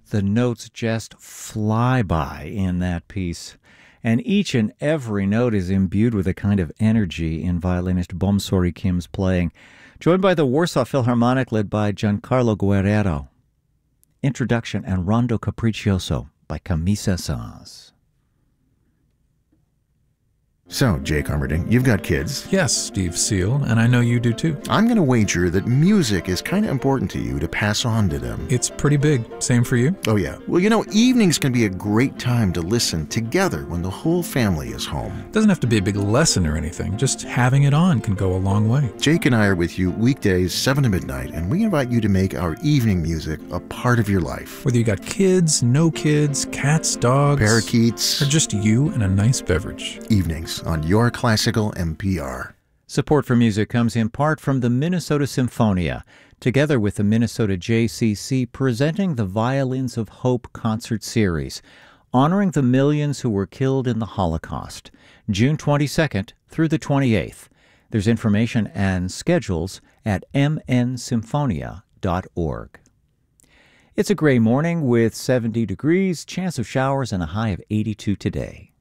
The notes just fly by in that piece. And each and every note is imbued with a kind of energy in violinist Bomsori Kim's playing, joined by the Warsaw Philharmonic led by Giancarlo Guerrero. Introduction and Rondo Capriccioso by Camisa Saaz. So, Jake Armerding, you've got kids. Yes, Steve Seal, and I know you do too. I'm going to wager that music is kind of important to you to pass on to them. It's pretty big. Same for you? Oh, yeah. Well, evenings can be a great time to listen together when the whole family is home. Doesn't have to be a big lesson or anything. Just having it on can go a long way. Jake and I are with you weekdays 7 to midnight, and we invite you to make our evening music a part of your life. Whether you got kids, no kids, cats, dogs, parakeets, or just you and a nice beverage. Evenings on Your Classical NPR. Support for music comes in part from the Minnesota Symphonia, together with the Minnesota JCC, presenting the Violins of Hope concert series, honoring the millions who were killed in the Holocaust, June 22nd through the 28th. There's information and schedules at mnsymphonia.org. It's a gray morning with 70 degrees, chance of showers, and a high of 82 today.